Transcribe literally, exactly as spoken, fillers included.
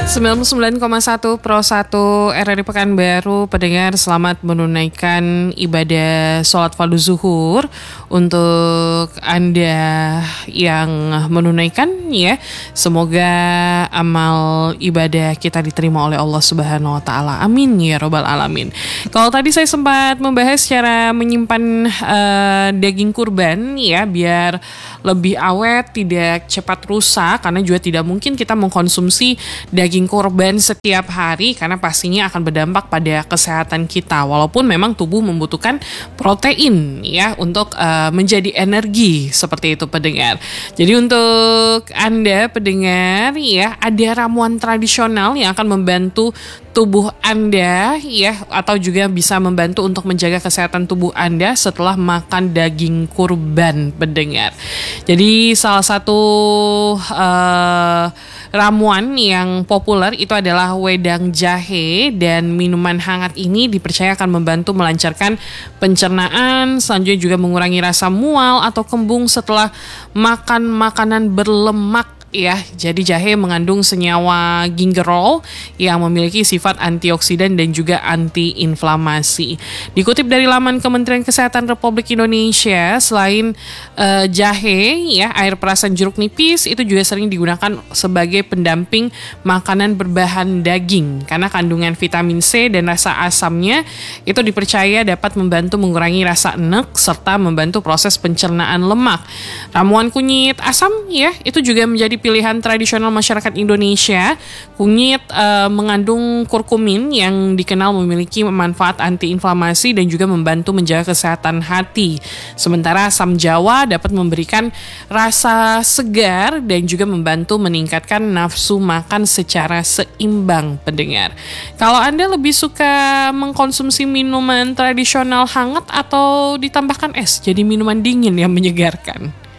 sembilan puluh sembilan koma satu Pro satu R R I Pekanbaru, pendengar selamat menunaikan ibadah sholat fardu zuhur. Untuk Anda yang menunaikan ya, semoga amal ibadah kita diterima oleh Allah Subhanahu wa taala. Amin ya robbal alamin. Kalau tadi saya sempat membahas cara menyimpan uh, daging kurban ya biar lebih awet, tidak cepat rusak, karena juga tidak mungkin kita mengkonsumsi daging kurban setiap hari karena pastinya akan berdampak pada kesehatan kita, walaupun memang tubuh membutuhkan protein ya untuk uh, menjadi energi, seperti itu pendengar. Jadi untuk Anda pendengar ya, ada ramuan tradisional yang akan membantu tubuh Anda ya, atau juga bisa membantu untuk menjaga kesehatan tubuh Anda setelah makan daging kurban pendengar. Jadi salah satu uh, ramuan yang populer itu adalah wedang jahe, dan minuman hangat ini dipercaya akan membantu melancarkan pencernaan, selanjutnya juga mengurangi rasa mual atau kembung setelah makan makanan berlemak. Ya, jadi jahe mengandung senyawa gingerol yang memiliki sifat antioksidan dan juga antiinflamasi. Dikutip dari laman Kementerian Kesehatan Republik Indonesia, selain uh, jahe, ya, air perasan jeruk nipis itu juga sering digunakan sebagai pendamping makanan berbahan daging karena kandungan vitamin C dan rasa asamnya itu dipercaya dapat membantu mengurangi rasa enek serta membantu proses pencernaan lemak. Ramuan kunyit asam, ya, itu juga menjadi pilihan tradisional masyarakat Indonesia. Kunyit uh, mengandung kurkumin yang dikenal memiliki manfaat antiinflamasi dan juga membantu menjaga kesehatan hati. Sementara asam jawa dapat memberikan rasa segar dan juga membantu meningkatkan nafsu makan secara seimbang pendengar. Kalau Anda lebih suka mengkonsumsi minuman tradisional hangat atau ditambahkan es jadi minuman dingin yang menyegarkan?